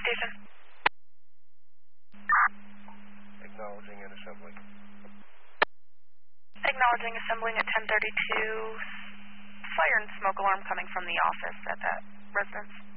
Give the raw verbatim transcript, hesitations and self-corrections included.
station. Acknowledging and assembling. Acknowledging assembling at ten thirty-two. Fire and smoke alarm coming from the office at that residence.